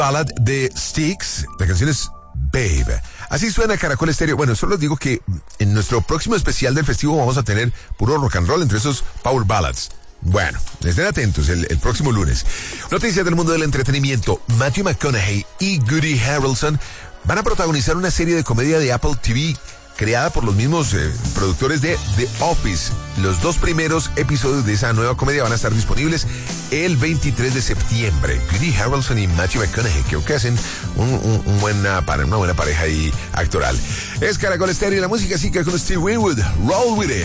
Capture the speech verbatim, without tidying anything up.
Ballad de Styx. La canción es Babe. Así suena Caracol Estéreo. Bueno, solo digo que en nuestro próximo especial del festivo vamos a tener puro rock and roll entre esos Power Ballads. Bueno, estén atentos el, el próximo lunes. Noticias del mundo del entretenimiento. Matthew McConaughey y Woody Harrelson van a protagonizar una serie de comedia de Apple T V creada por los mismos eh, productores de The Office. Los dos primeros episodios de esa nueva comedia van a estar disponibles el veintitrés de septiembre. Woody Harrelson y Matthew McConaughey, creo que hacen un, un, un buena, una buena pareja ahí actoral. Es Caracol Estéreo y la música sigue con Steve Winwood. Roll with it.